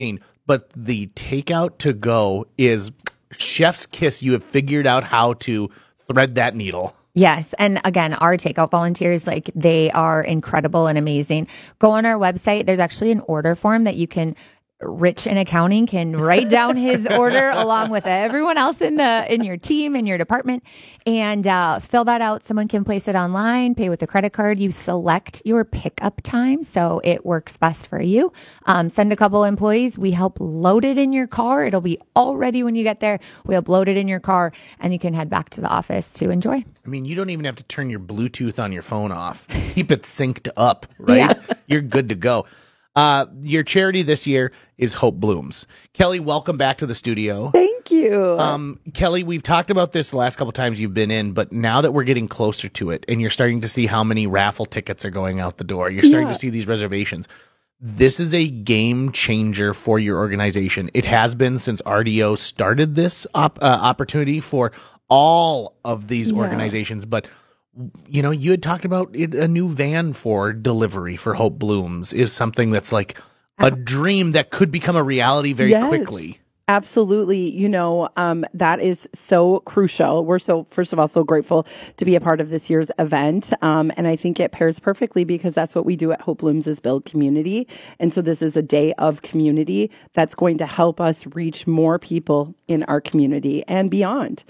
but the takeout to go is chef's kiss. You have figured out how to thread that needle. Yes. And again, our takeout volunteers, like they are incredible and amazing. Go on our website. There's actually an order form that you can, Rich in accounting can write down his order along with everyone else in your team, in your department, and fill that out. Someone can place it online, pay with a credit card. You select your pickup time, so it works best for you. Send a couple employees. We help load it in your car. It'll be all ready when you get there. We upload it in your car, and you can head back to the office to enjoy. I mean, you don't even have to turn your Bluetooth on your phone off. Keep it synced up, right? Yeah. You're good to go. Your charity this year is Hope Blooms. Kelly, welcome back to the studio. Thank you. Kelly, we've talked about this the last couple times you've been in, but now that we're getting closer to it and you're starting to see how many raffle tickets are going out the door, you're starting to see these reservations. This is a game changer for your organization. It has been since RDO started this opportunity for all of these organizations, but you know, you had talked about a new van for delivery for Hope Blooms is something that's like a dream that could become a reality very quickly. Absolutely. You know, that is so crucial. We're first of all, so grateful to be a part of this year's event. And I think it pairs perfectly because that's what we do at Hope Blooms is build community. And so this is a day of community that's going to help us reach more people in our community and beyond.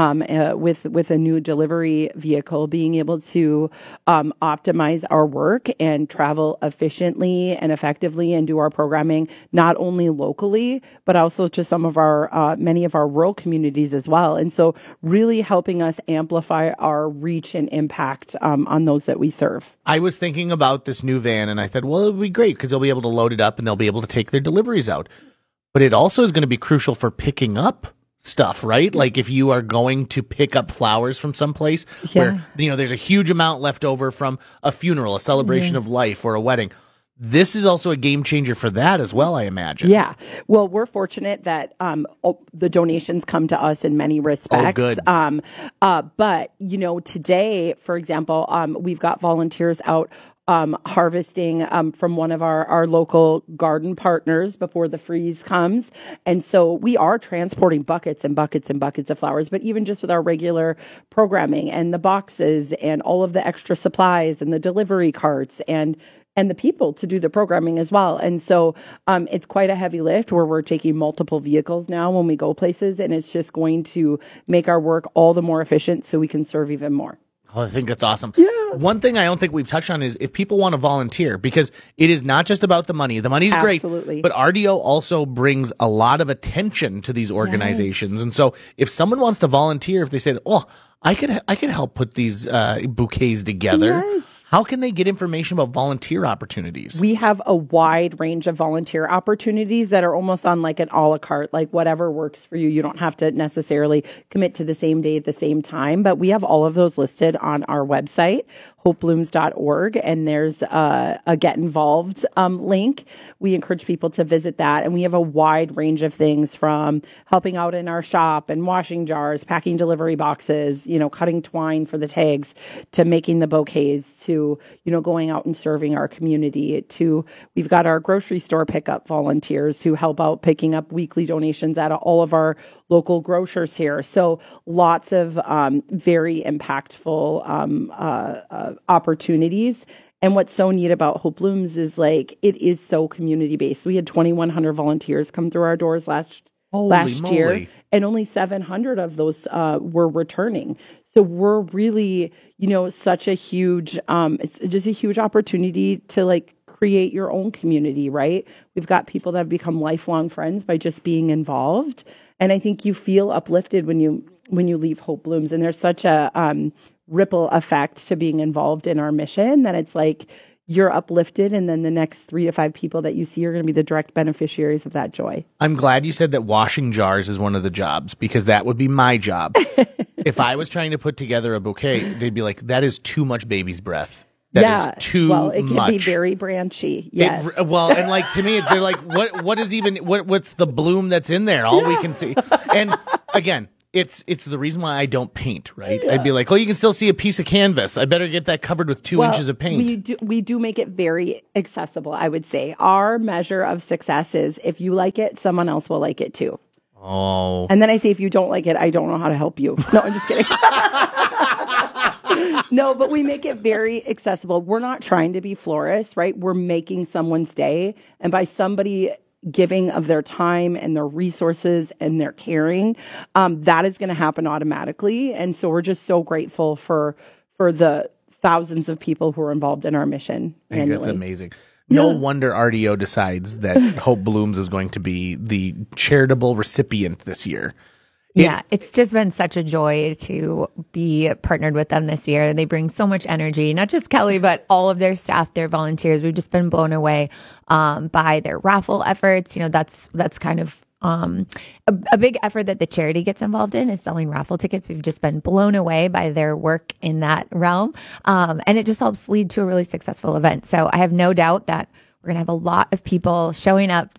With a new delivery vehicle, being able to optimize our work and travel efficiently and effectively and do our programming not only locally, but also to some of our many of our rural communities as well. And so really helping us amplify our reach and impact on those that we serve. I was thinking about this new van and I thought, well, it would be great because they'll be able to load it up and they'll be able to take their deliveries out. But it also is going to be crucial for picking up stuff, right? Like if you are going to pick up flowers from someplace where, you know, there's a huge amount left over from a funeral, a celebration of life, or a wedding. This is also a game changer for that as well, I imagine. Yeah. Well, we're fortunate that the donations come to us in many respects. Oh, good. But, you know, today, for example, we've got volunteers out harvesting from one of our local garden partners before the freeze comes. And so we are transporting buckets and buckets and buckets of flowers, but even just with our regular programming and the boxes and all of the extra supplies and the delivery carts and the people to do the programming as well. And so it's quite a heavy lift where we're taking multiple vehicles now when we go places, and it's just going to make our work all the more efficient so we can serve even more. Oh, I think that's awesome. Yeah. One thing I don't think we've touched on is if people want to volunteer, because it is not just about the money. The money's great, but RDO also brings a lot of attention to these organizations. Yes. And so if someone wants to volunteer, if they said, oh, I could help put these bouquets together. Yes. How can they get information about volunteer opportunities? We have a wide range of volunteer opportunities that are almost on like an a la carte, like whatever works for you. You don't have to necessarily commit to the same day at the same time, but we have all of those listed on our website, hopeblooms.org, and there's a Get Involved link. We encourage people to visit that, and we have a wide range of things from helping out in our shop and washing jars, packing delivery boxes, you know, cutting twine for the tags, to making the bouquets, to, you know, going out and serving our community, to we've got our grocery store pickup volunteers who help out picking up weekly donations at all of our local grocers here. So lots of very impactful opportunities. And what's so neat about Hope Blooms is like it is so community based. We had 2,100 volunteers come through our doors last year, and only 700 of those were returning. So we're really, you know, such a huge, it's just a huge opportunity to like create your own community, right? We've got people that have become lifelong friends by just being involved. And I think you feel uplifted when you leave Hope Blooms. And there's such a ripple effect to being involved in our mission that it's like you're uplifted, and then the next 3 to 5 people that you see are going to be the direct beneficiaries of that joy. I'm glad you said that washing jars is one of the jobs, because that would be my job. If I was trying to put together a bouquet, they'd be like, that is too much baby's breath. That is too much. Well, it can be very branchy. Yes. And like to me, they're like, what is even, what's the bloom that's in there? All we can see. And again, it's the reason why I don't paint, right? Yeah. I'd be like, oh, you can still see a piece of canvas. I better get that covered with 2 inches of paint. We do make it very accessible, I would say. Our measure of success is if you like it, someone else will like it too. Oh. And then I say, if you don't like it, I don't know how to help you. No, I'm just kidding. No, but we make it very accessible. We're not trying to be florists, right? We're making someone's day. And by somebody giving of their time and their resources and their caring, that is going to happen automatically. And so we're just so grateful for the thousands of people who are involved in our mission. I think that's amazing. No wonder RDO decides that Hope Blooms is going to be the charitable recipient this year. Yeah, it's just been such a joy to be partnered with them this year. They bring so much energy, not just Kelly, but all of their staff, their volunteers. We've just been blown away by their raffle efforts. You know, that's kind of a big effort that the charity gets involved in is selling raffle tickets. We've just been blown away by their work in that realm. And it just helps lead to a really successful event. So I have no doubt that we're going to have a lot of people showing up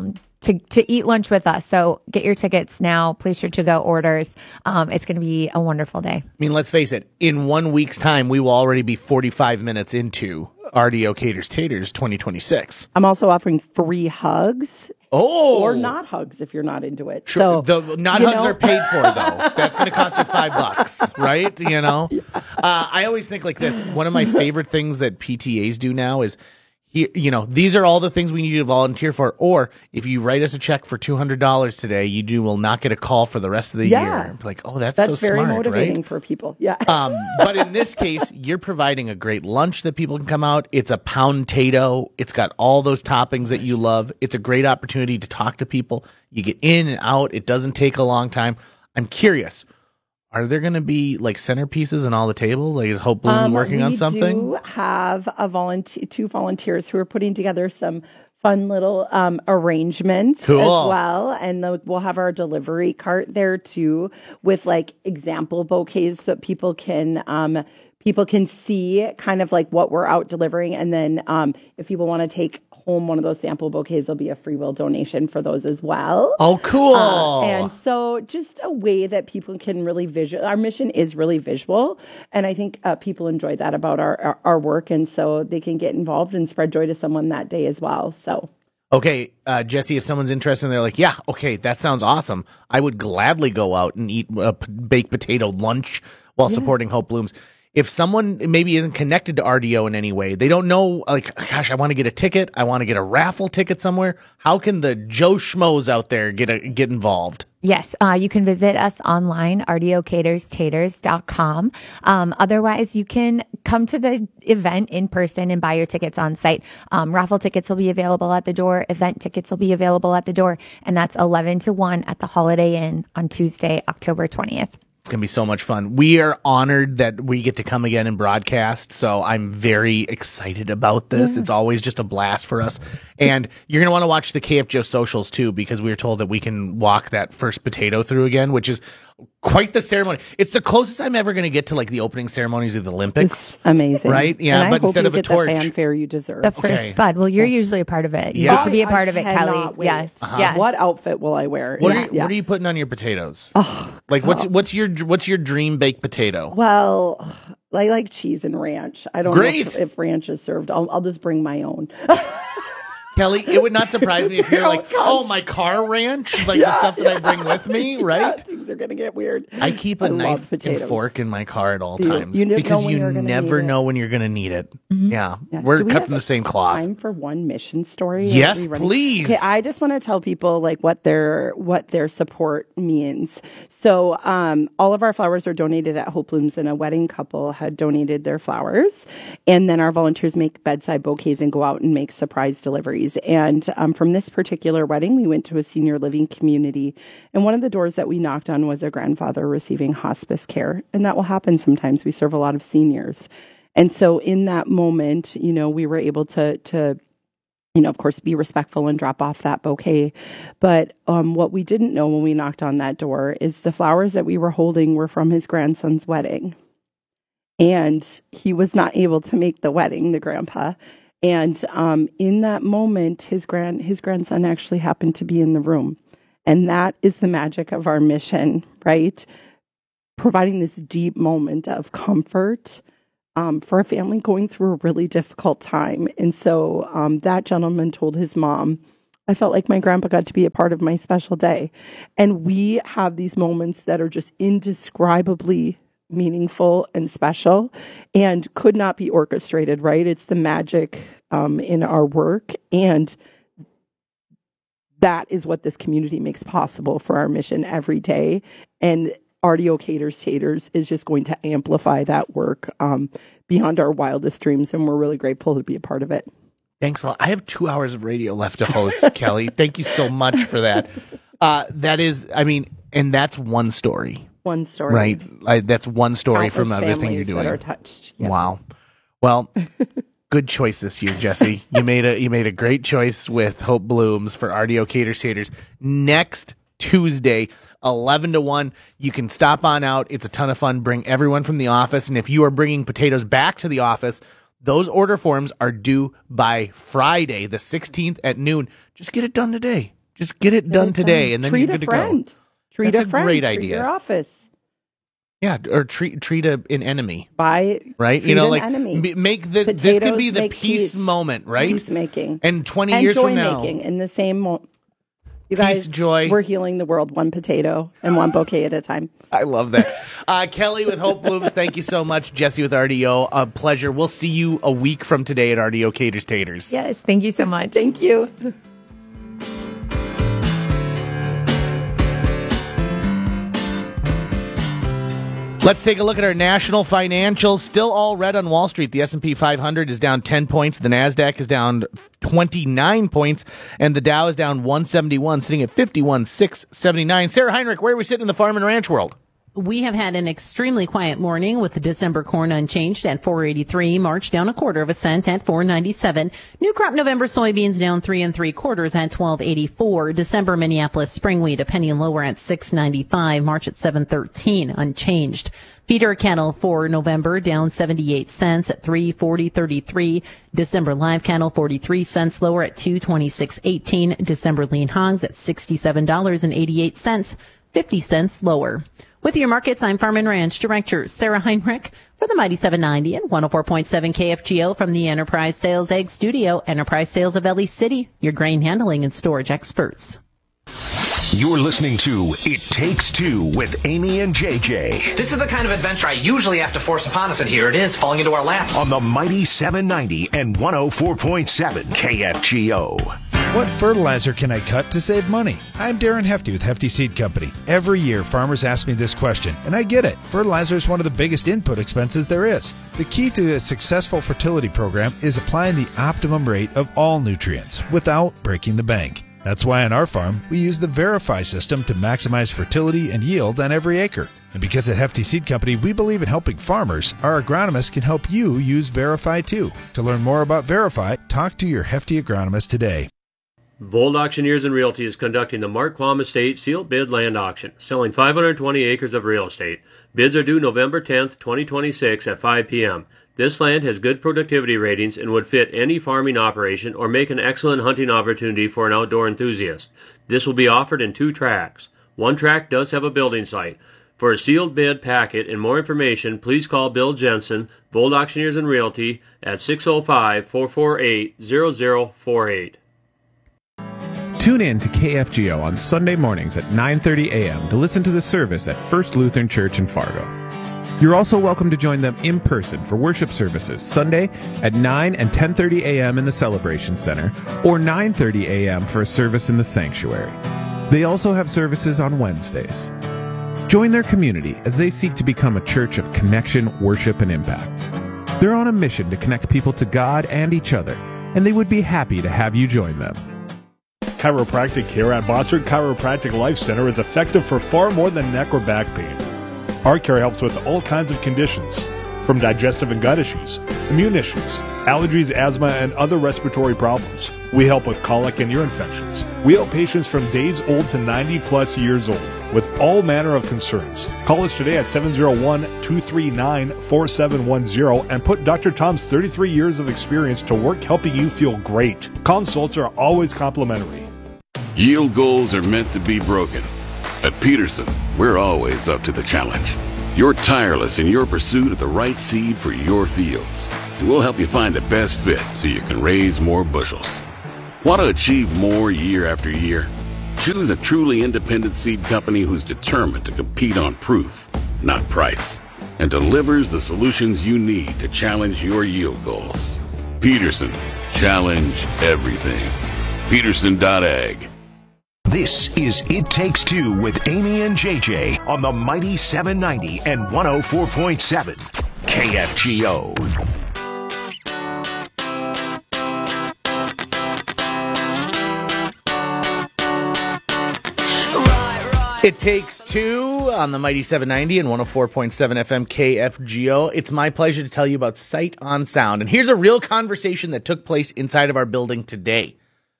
to eat lunch with us. So get your tickets now, place your to-go orders. It's going to be a wonderful day. I mean, let's face it, in 1 week's time, we will already be 45 minutes into RDO Caters Taters 2026. I'm also offering free hugs. Oh. Or not hugs if you're not into it. Sure. So, the not hugs are paid for, though. That's going to cost you $5, right? You know? Yeah. I always think like this. One of my favorite things that PTAs do now is, you know, these are all the things we need you to volunteer for. Or if you write us a check for $200 today, you will not get a call for the rest of the year. Like, oh, that's so smart, very motivating right? for people. Yeah. But in this case, you're providing a great lunch that people can come out. It's a pound-tato. It's got all those toppings that you love. It's a great opportunity to talk to people. You get in and out. It doesn't take a long time. I'm curious. Are there going to be like centerpieces on all the table? Like is Hope Bloom working on something? We do have two volunteers who are putting together some fun little arrangements as well. And we'll have our delivery cart there too with like example bouquets so people can see kind of like what we're out delivering. And then if people want to take home one of those sample bouquets, there'll be a free will donation for those as well. Oh, cool. And so just a way that people can really our mission is really visual. And I think people enjoy that about our work. And so they can get involved and spread joy to someone that day as well. So. Okay, Jesse, if someone's interested and they're like, yeah, okay, that sounds awesome. I would gladly go out and eat a baked potato lunch while supporting Hope Blooms. If someone maybe isn't connected to RDO in any way, they don't know, like, gosh, I want to get a ticket, I want to get a raffle ticket somewhere. How can the Joe Schmoes out there get involved? Yes, you can visit us online, rdocaterstaters.com. Otherwise, you can come to the event in person and buy your tickets on site. Raffle tickets will be available at the door. Event tickets will be available at the door. And that's 11 to 1 at the Holiday Inn on Tuesday, October 20th. It's going to be so much fun. We are honored that we get to come again and broadcast, so I'm very excited about this. It's always just a blast for us. And you're going to want to watch the KF Joe socials, too, because we were told that we can walk that first potato through again, which is quite the ceremony. It's the closest I'm ever going to get to, like, the opening ceremonies of the Olympics. It's amazing. Right? Yeah, but instead of a torch. The fanfare you deserve. The first spud. Well, you're usually a part of it. You get to be a part of it, Kelly. Wait. Yes. Yes. What outfit will I wear? What are you putting on your potatoes? Oh, like, what's your dream baked potato? Well, I like cheese and ranch. I don't know if ranch is served. I'll just bring my own. Kelly, it would not surprise me if you're like, oh, my car ranch, like the stuff that I bring with me, right? Yeah, things are going to get weird. I keep a knife and fork in my car at all times because you never know when you're going to need it. Mm-hmm. Yeah. We're cut from the same cloth. Time for one mission story? Yes, please. Okay, I just want to tell people like what their support means. So all of our flowers are donated at Hope Blooms, and a wedding couple had donated their flowers. And then our volunteers make bedside bouquets and go out and make surprise deliveries. And from this particular wedding, we went to a senior living community. And one of the doors that we knocked on was a grandfather receiving hospice care. And that will happen sometimes. We serve a lot of seniors. And so in that moment, we were able to of course, be respectful and drop off that bouquet. But what we didn't know when we knocked on that door is the flowers that we were holding were from his grandson's wedding. And he was not able to make the wedding, the grandpa. And in that moment, his grandson actually happened to be in the room. And that is the magic of our mission, right? Providing this deep moment of comfort for a family going through a really difficult time. And so that gentleman told his mom, I felt like my grandpa got to be a part of my special day. And we have these moments that are just indescribably meaningful and special and could not be orchestrated, right? It's the magic in our work. And that is what this community makes possible for our mission every day. And RDO Caters Taters is just going to amplify that work beyond our wildest dreams. And we're really grateful to be a part of it. Thanks a lot. I have 2 hours of radio left to host, Kelly. Thank you so much for that. That is, I mean, and that's one story. One story. Right. That's one story Countless from everything you're doing. That are touched. Yeah. Wow. Well, good choice this year, Jesse. You made a great choice with Hope Blooms for RDO Caters Taters. Next Tuesday, 11 to 1. You can stop on out. It's a ton of fun. Bring everyone from the office. And if you are bringing potatoes back to the office, those order forms are due by Friday, the 16th at noon. Just get it done today. Just get it done today, and then you're good to go. Treat a friend. Great treat idea. Your office. Yeah, or treat an enemy. Right. You know, like enemy. Make this. Potatoes, this could be the peace moment, right? Peacemaking. And 20 and years joy from now, making in the same moment. You guys, joy. We're healing the world one potato and one bouquet at a time. I love that. Kelly with Hope Blooms, thank you so much. Jesse with RDO, a pleasure. We'll see you a week from today at RDO Caters Taters. Yes, thank you so much. Thank you. Let's take a look at our national financials. Still all red on Wall Street. The S&P 500 is down 10 points. The NASDAQ is down 29 points. And the Dow is down 171, sitting at 51,679. Sarah Heinrich, where are we sitting in the farm and ranch world? We have had an extremely quiet morning with the December corn unchanged at $4.83, March down 1/4 cent at $4.97. New crop November soybeans down 3 3/4 at $12.84. December Minneapolis spring wheat a penny lower at $6.95, March at $7.13, unchanged. Feeder cattle for November down 78 cents at $3.40.33. December live cattle 43 cents lower at $2.26.18. December lean hogs at $67.88, 50 cents lower. With your markets, I'm Farm and Ranch Director Sarah Heinrich for the Mighty 790 and 104.7 KFGO from the Enterprise Sales Egg Studio. Enterprise Sales of Ellie City, your grain handling and storage experts. You're listening to It Takes Two with Amy and JJ. This is the kind of adventure I usually have to force upon us, and here it is, falling into our laps. On the Mighty 790 and 104.7 KFGO. What fertilizer can I cut to save money? I'm Darren Hefty with Hefty Seed Company. Every year, farmers ask me this question, and I get it. Fertilizer is one of the biggest input expenses there is. The key to a successful fertility program is applying the optimum rate of all nutrients without breaking the bank. That's why on our farm, we use the Verify system to maximize fertility and yield on every acre. And because at Hefty Seed Company, we believe in helping farmers, our agronomists can help you use Verify too. To learn more about Verify, talk to your Hefty agronomist today. Bold Auctioneers and Realty is conducting the Mark Quam Estate Sealed Bid Land Auction, selling 520 acres of real estate. Bids are due November 10th, 2026 at 5 p.m. This land has good productivity ratings and would fit any farming operation or make an excellent hunting opportunity for an outdoor enthusiast. This will be offered in 2 tracts. One tract does have a building site. For a sealed bid packet and more information, please call Bill Jensen, Bold Auctioneers and Realty, at 605-448-0048. Tune in to KFGO on Sunday mornings at 9:30 a.m. to listen to the service at First Lutheran Church in Fargo. You're also welcome to join them in person for worship services Sunday at 9 and 10:30 a.m. in the Celebration Center or 9:30 a.m. for a service in the sanctuary. They also have services on Wednesdays. Join their community as they seek to become a church of connection, worship, and impact. They're on a mission to connect people to God and each other, and they would be happy to have you join them. Chiropractic care at Bossard Chiropractic Life Center is effective for far more than neck or back pain. Our care helps with all kinds of conditions, from digestive and gut issues, immune issues, allergies, asthma, and other respiratory problems. We help with colic and ear infections. We help patients from days old to 90-plus years old with all manner of concerns. Call us today at 701-239-4710 and put Dr. Tom's 33 years of experience to work helping you feel great. Consults are always complimentary. Yield goals are meant to be broken. At Peterson, we're always up to the challenge. You're tireless in your pursuit of the right seed for your fields. And we'll help you find the best fit so you can raise more bushels. Want to achieve more year after year? Choose a truly independent seed company who's determined to compete on proof, not price, and delivers the solutions you need to challenge your yield goals. Peterson, challenge everything. Peterson.ag. This is It Takes Two with Amy and JJ on the Mighty 790 and 104.7 KFGO. It Takes Two on the Mighty 790 and 104.7 FM KFGO. It's my pleasure to tell you about Sight on Sound. And here's a real conversation that took place inside of our building today.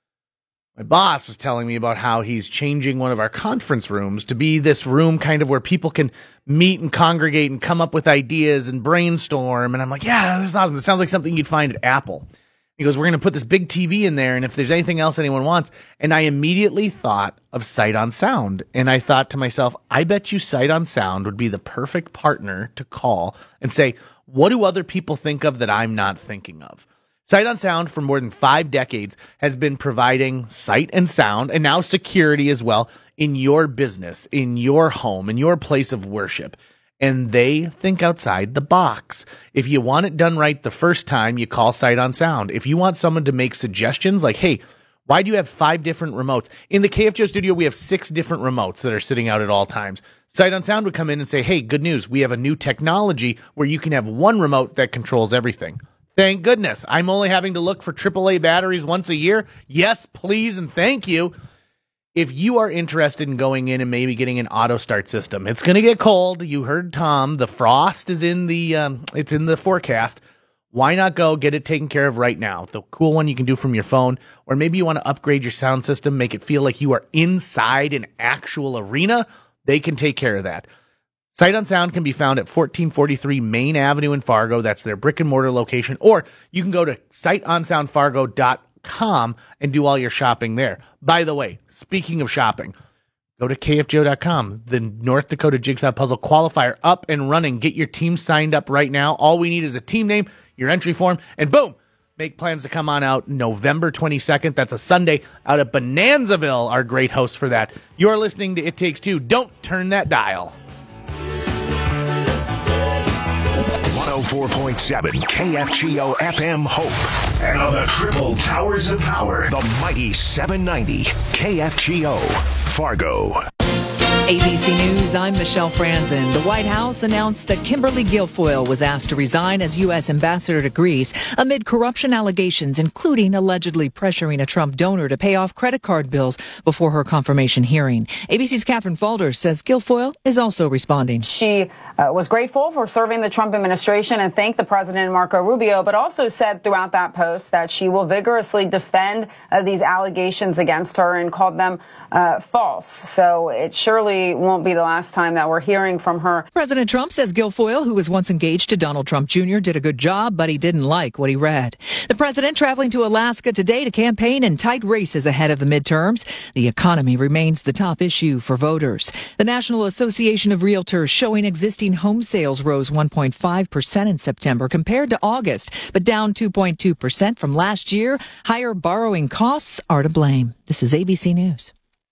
My boss was telling me about how he's changing one of our conference rooms to be this room kind of where people can meet and congregate and come up with ideas and brainstorm. And I'm like, yeah, this is awesome. It sounds like something you'd find at Apple. He goes, we're going to put this big TV in there, and if there's anything else anyone wants. And I immediately thought of Sight on Sound. And I thought to myself, I bet you Sight on Sound would be the perfect partner to call and say, what do other people think of that I'm not thinking of? Sight on Sound, for more than 5 decades, has been providing sight and sound, and now security as well, in your business, in your home, in your place of worship. And they think outside the box. If you want it done right the first time, you call Sight on Sound. If you want someone to make suggestions like, hey, why do you have 5 different remotes? In the KFGO studio, we have 6 different remotes that are sitting out at all times. Sight on Sound would come in and say, hey, good news. We have a new technology where you can have one remote that controls everything. Thank goodness. I'm only having to look for AAA batteries once a year. Yes, please, and thank you. If you are interested in going in and maybe getting an auto start system, it's going to get cold. You heard Tom. The frost is in the forecast. Why not go get it taken care of right now? The cool one you can do from your phone, or maybe you want to upgrade your sound system, make it feel like you are inside an actual arena. They can take care of that. Sight on Sound can be found at 1443 Main Avenue in Fargo. That's their brick and mortar location. Or you can go to sightonsoundfargo.com and do all your shopping there. By the way, speaking of shopping, go to KFGO.com. The North Dakota Jigsaw Puzzle Qualifier up and running. Get your team signed up right now. All we need is a team name, your entry form, and boom, make plans to come on out November 22nd. That's a Sunday out at Bonanzaville, our great host for that. You're listening to It Takes Two. Don't turn that dial. 104.7 KFGO FM Hope. And on the triple towers of power, the Mighty 790 KFGO Fargo. ABC News, I'm Michelle Franzen. The White House announced that Kimberly Guilfoyle was asked to resign as U.S. ambassador to Greece amid corruption allegations, including allegedly pressuring a Trump donor to pay off credit card bills before her confirmation hearing. ABC's Catherine Falder says Guilfoyle is also responding. She was grateful for serving the Trump administration and thanked the president, Marco Rubio, but also said throughout that post that she will vigorously defend these allegations against her and called them false. So it surely won't be the last time that we're hearing from her. President Trump says Guilfoyle, who was once engaged to Donald Trump Jr., did a good job, but he didn't like what he read. The president traveling to Alaska today to campaign in tight races ahead of the midterms. The economy remains the top issue for voters. The National Association of Realtors showing existing home sales rose 1.5% in September compared to August, but down 2.2% from last year. Higher borrowing costs are to blame. This is ABC News.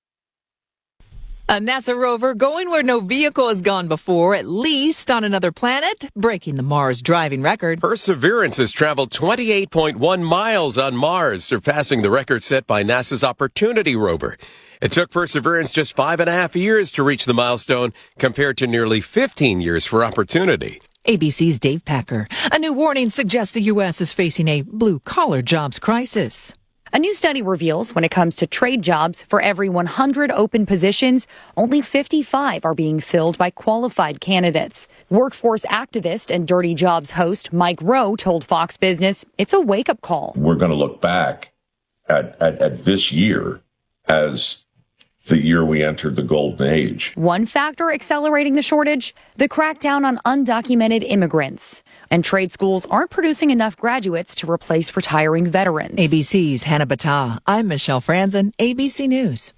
A NASA rover going where no vehicle has gone before, at least on another planet, breaking the Mars driving record. Perseverance has traveled 28.1 miles on Mars, surpassing the record set by NASA's Opportunity rover. It took Perseverance just 5.5 years to reach the milestone, compared to nearly 15 years for Opportunity. ABC's Dave Packer. A new warning suggests the U.S. is facing a blue-collar jobs crisis. A new study reveals when it comes to trade jobs, for every 100 open positions, only 55 are being filled by qualified candidates. Workforce activist and Dirty Jobs host Mike Rowe told Fox Business it's a wake-up call. We're going to look back at this year as the year we entered the golden age. One factor accelerating the shortage, the crackdown on undocumented immigrants. And trade schools aren't producing enough graduates to replace retiring veterans. ABC's Hannah Battah. I'm Michelle Franzen, ABC News.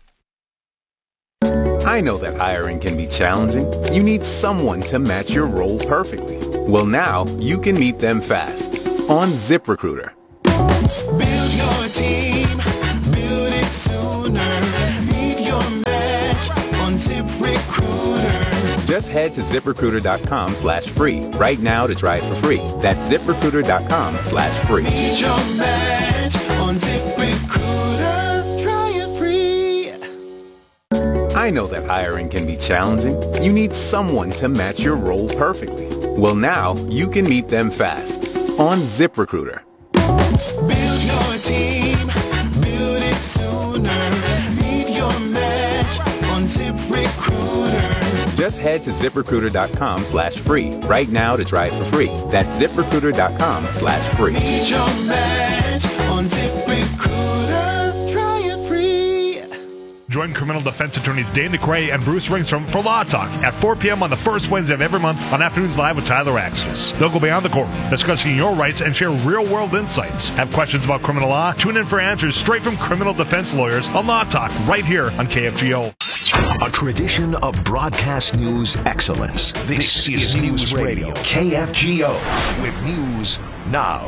I know that hiring can be challenging. You need someone to match your role perfectly. Well, now you can meet them fast on ZipRecruiter. Build your team, build it sooner. Meet your match on ZipRecruiter. Just head to ZipRecruiter.com/free right now to try it for free. That's ZipRecruiter.com/free. Meet your match on ZipRecruiter. Try it free. I know that hiring can be challenging. You need someone to match your role perfectly. Well, now you can meet them fast on ZipRecruiter. Build your team, build it sooner. Meet your match on ZipRecruiter. Just head to ZipRecruiter.com/free right now to try it for free. That's ZipRecruiter.com/free. Meet your match on ZipRecruiter. Try it free. Join criminal defense attorneys Dane DeCray and Bruce Ringstrom for Law Talk at 4 p.m. on the first Wednesday of every month on Afternoons Live with Tyler Axis. They'll go beyond the court, discussing your rights and share real-world insights. Have questions about criminal law? Tune in for answers straight from criminal defense lawyers on Law Talk right here on KFGO. A tradition of broadcast news excellence. This is News Radio, KFGO, with news now.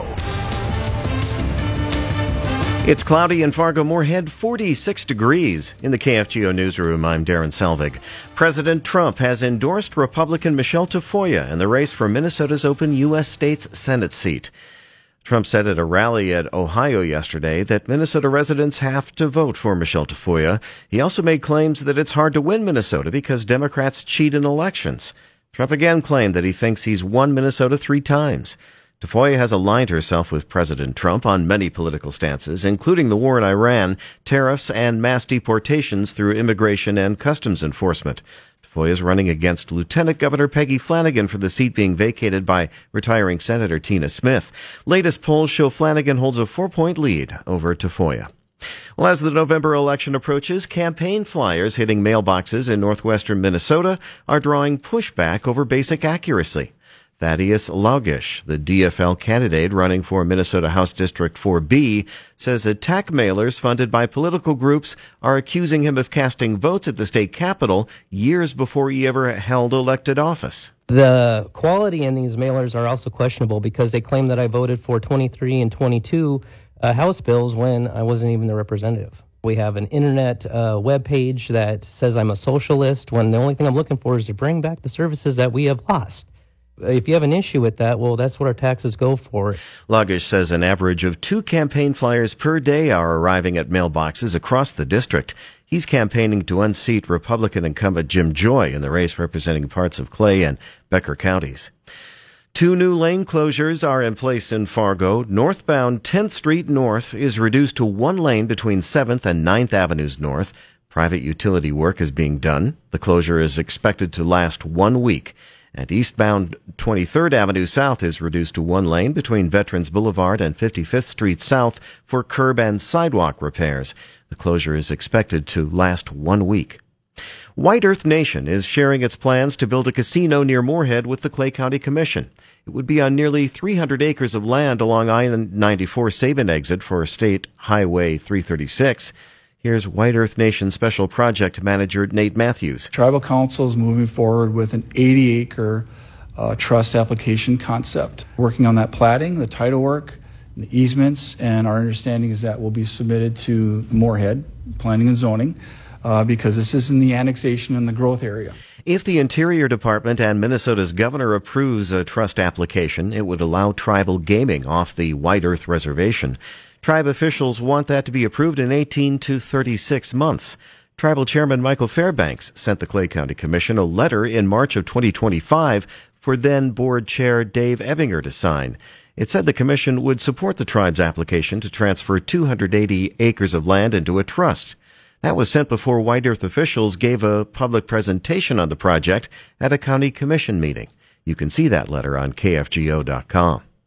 It's cloudy in Fargo-Moorhead, 46 degrees. In the KFGO newsroom, I'm Darren Selvig. President Trump has endorsed Republican Michelle Tafoya in the race for Minnesota's open U.S. State's Senate seat. Trump said at a rally at Ohio yesterday that Minnesota residents have to vote for Michelle Tafoya. He also made claims that it's hard to win Minnesota because Democrats cheat in elections. Trump again claimed that he thinks he's won Minnesota 3 times. Tafoya has aligned herself with President Trump on many political stances, including the war in Iran, tariffs, and mass deportations through immigration and customs enforcement. Tafoya is running against Lieutenant Governor Peggy Flanagan for the seat being vacated by retiring Senator Tina Smith. Latest polls show Flanagan holds a 4-point lead over Tafoya. Well, as the November election approaches, campaign flyers hitting mailboxes in northwestern Minnesota are drawing pushback over basic accuracy. Thaddeus Laugish, the DFL candidate running for Minnesota House District 4B, says attack mailers funded by political groups are accusing him of casting votes at the state capitol years before he ever held elected office. The quality in these mailers are also questionable because they claim that I voted for 23 and 22 House bills when I wasn't even the representative. We have an internet web page that says I'm a socialist when the only thing I'm looking for is to bring back the services that we have lost. If you have an issue with that, well, that's what our taxes go for. Laugish says an average of 2 campaign flyers per day are arriving at mailboxes across the district. He's campaigning to unseat Republican incumbent Jim Joy in the race representing parts of Clay and Becker counties. 2 new lane closures are in place in Fargo. Northbound 10th Street North is reduced to 1 lane between 7th and 9th Avenues North. Private utility work is being done. The closure is expected to last 1 week. And eastbound 23rd Avenue South is reduced to 1 lane between Veterans Boulevard and 55th Street South for curb and sidewalk repairs. The closure is expected to last 1 week. White Earth Nation is sharing its plans to build a casino near Moorhead with the Clay County Commission. It would be on nearly 300 acres of land along I-94 Sabin exit for State Highway 336. Here's White Earth Nation Special Project Manager Nate Matthews. Tribal Council is moving forward with an 80-acre trust application concept. Working on that platting, the title work, the easements, and our understanding is that will be submitted to Moorhead Planning and Zoning because this is in the annexation and the growth area. If the Interior Department and Minnesota's governor approves a trust application, it would allow tribal gaming off the White Earth Reservation. Tribe officials want that to be approved in 18 to 36 months. Tribal Chairman Michael Fairbanks sent the Clay County Commission a letter in March of 2025 for then Board Chair Dave Ebinger to sign. It said the commission would support the tribe's application to transfer 280 acres of land into a trust. That was sent before White Earth officials gave a public presentation on the project at a county commission meeting. You can see that letter on KFGO.com.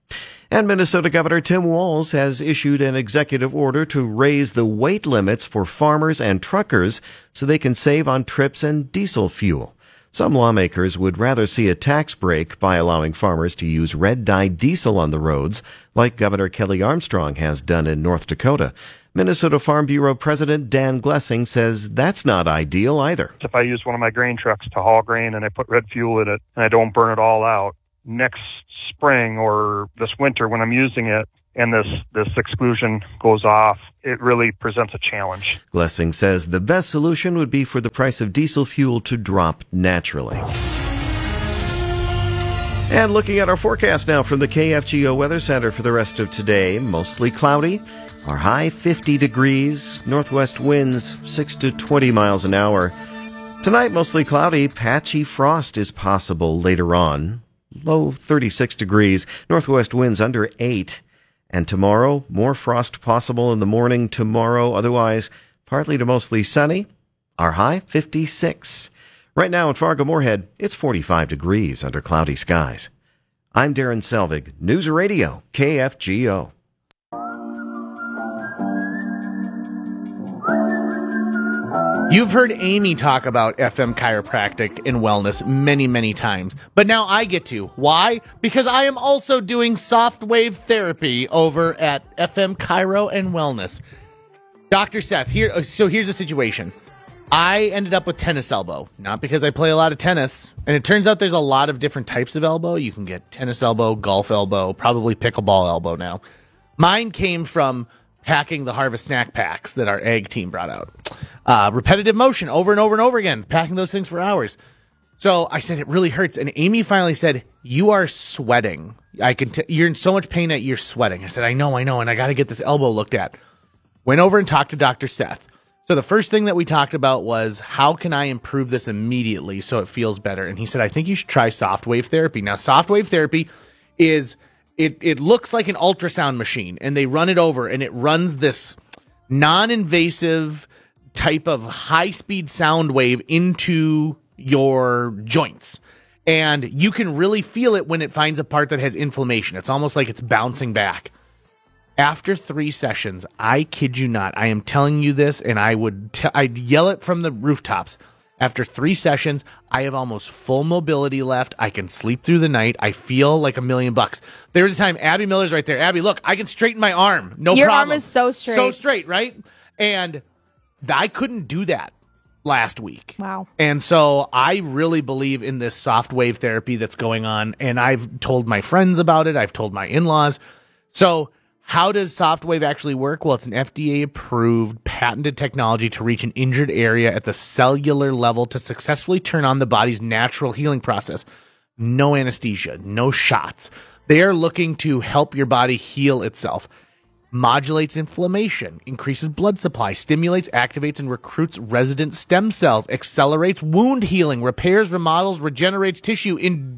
And Minnesota Governor Tim Walz has issued an executive order to raise the weight limits for farmers and truckers so they can save on trips and diesel fuel. Some lawmakers would rather see a tax break by allowing farmers to use red-dye diesel on the roads, like Governor Kelly Armstrong has done in North Dakota. Minnesota Farm Bureau President Dan Glessing says that's not ideal either. If I use one of my grain trucks to haul grain and I put red fuel in it and I don't burn it all out, next spring or this winter when I'm using it and this exclusion goes off, it really presents a challenge. Glessing says the best solution would be for the price of diesel fuel to drop naturally. And looking at our forecast now from the KFGO Weather Center for the rest of today, mostly cloudy. Our high 50 degrees, northwest winds 6 to 20 miles an hour. Tonight, mostly cloudy, patchy frost is possible later on. Low 36 degrees, northwest winds under 8. And tomorrow, more frost possible in the morning tomorrow, otherwise partly to mostly sunny. Our high 56. Right now in Fargo-Moorhead, it's 45 degrees under cloudy skies. I'm Darren Selvig, News Radio, KFGO. You've heard Amy talk about FM chiropractic and wellness many, many times, but now I get to. Why? Because I am also doing soft wave therapy over at FM Chiro and Wellness. Dr. Seth, here's the situation. I ended up with tennis elbow, not because I play a lot of tennis, and it turns out there's a lot of different types of elbow. You can get tennis elbow, golf elbow, probably pickleball elbow now. Mine came from packing the Harvest snack packs that our egg team brought out. Repetitive motion over and over and over again, packing those things for hours. So I said, it really hurts. And Amy finally said, you are sweating. You're in so much pain that you're sweating. I said, I know. And I got to get this elbow looked at. Went over and talked to Dr. Seth. So the first thing that we talked about was, how can I improve this immediately so it feels better? And he said, I think you should try soft wave therapy. Now, soft wave therapy is, it looks like an ultrasound machine, and they run it over, and it runs this non-invasive type of high-speed sound wave into your joints. And you can really feel it when it finds a part that has inflammation. It's almost like it's bouncing back. After 3 sessions, I kid you not, I am telling you this, and I'd yell it from the rooftops. After 3 sessions, I have almost full mobility left. I can sleep through the night. I feel like $1,000,000. There was a time, Abby Miller's right there. Abby, look, I can straighten my arm. No problem. Your arm is so straight. So straight, right? And I couldn't do that last week. Wow. And so I really believe in this soft wave therapy that's going on, and I've told my friends about it. I've told my in-laws. So how does soft wave actually work? Well, it's an FDA-approved, patented technology to reach an injured area at the cellular level to successfully turn on the body's natural healing process. No anesthesia, no shots. They are looking to help your body heal itself. Modulates inflammation, increases blood supply, stimulates, activates, and recruits resident stem cells, accelerates wound healing, repairs, remodels, regenerates tissue,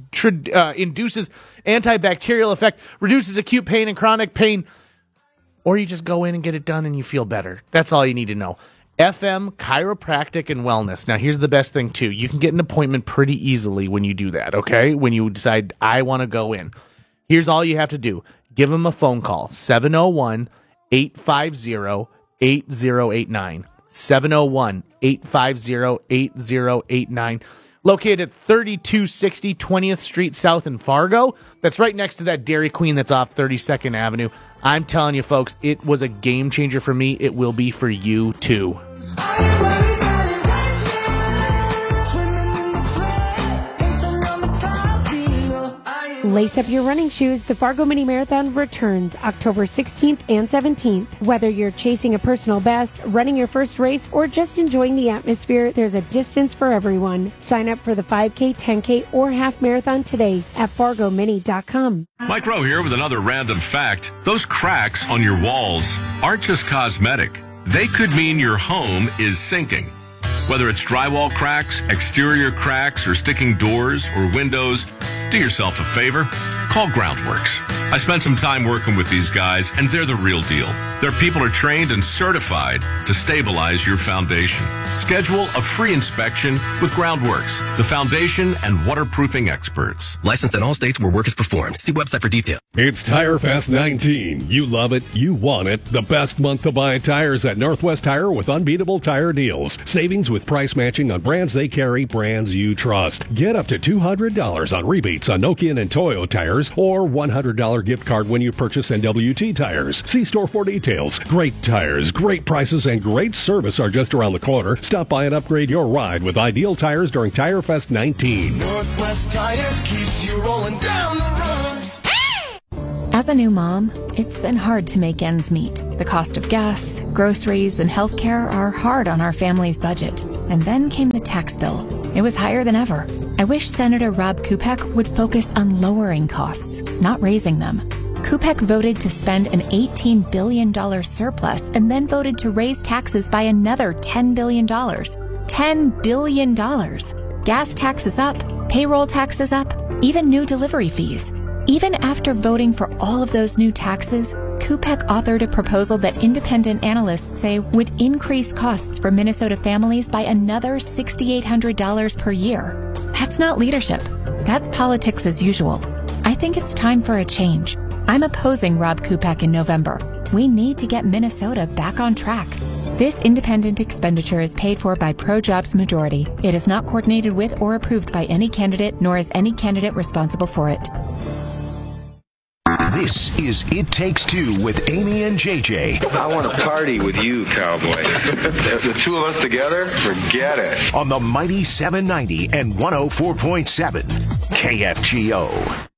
induces antibacterial effect, reduces acute pain and chronic pain. Or you just go in and get it done and you feel better. That's all you need to know. FM Chiropractic and Wellness. Now, here's the best thing, too. You can get an appointment pretty easily when you do that, okay? When you decide, I want to go in. Here's all you have to do. Give them a phone call, 701-850-8089. 701-850-8089. Located at 3260 20th Street South in Fargo. That's right next to that Dairy Queen that's off 32nd Avenue. I'm telling you, folks, it was a game changer for me. It will be for you, too. Lace up your running shoes. The Fargo Mini Marathon returns October 16th and 17th. Whether you're chasing a personal best, running your first race, or just enjoying the atmosphere, there's a distance for everyone. Sign up for the 5K, 10K, or half marathon today at FargoMini.com. Mike Rowe here with another random fact. Those cracks on your walls aren't just cosmetic. They could mean your home is sinking. Whether it's drywall cracks, exterior cracks, or sticking doors or windows, do yourself a favor. Call Groundworks. I spent some time working with these guys, and they're the real deal. Their people are trained and certified to stabilize your foundation. Schedule a free inspection with Groundworks, the foundation and waterproofing experts. Licensed in all states where work is performed. See website for detail. It's Tire Fest 19. You love it. You want it. The best month to buy tires at Northwest Tire with unbeatable tire deals. Savings with price matching on brands they carry, brands you trust. Get up to $200 on rebates on Nokian and Toyo tires or $100 gift card when you purchase NWT tires. See store for details. Great tires, great prices, and great service are just around the corner. Stop by and upgrade your ride with Ideal Tires during Tire Fest 19. Northwest Tire keeps you rolling down the road. As a new mom, it's been hard to make ends meet. The cost of gas, groceries, and healthcare are hard on our family's budget. And then came the tax bill. It was higher than ever. I wish Senator Rob Kupek would focus on lowering costs, not raising them. Kupek voted to spend an $18 billion surplus and then voted to raise taxes by another $10 billion. $10 billion. Gas taxes up, payroll taxes up, even new delivery fees. Even after voting for all of those new taxes, Kupek authored a proposal that independent analysts say would increase costs for Minnesota families by another $6,800 per year. That's not leadership. That's politics as usual. I think it's time for a change. I'm opposing Rob Kupek in November. We need to get Minnesota back on track. This independent expenditure is paid for by Pro-Jobs Majority. It is not coordinated with or approved by any candidate, nor is any candidate responsible for it. This is It Takes Two with Amy and JJ. I want to party with you, cowboy. The two of us together, forget it. On the Mighty 790 and 104.7 KFGO.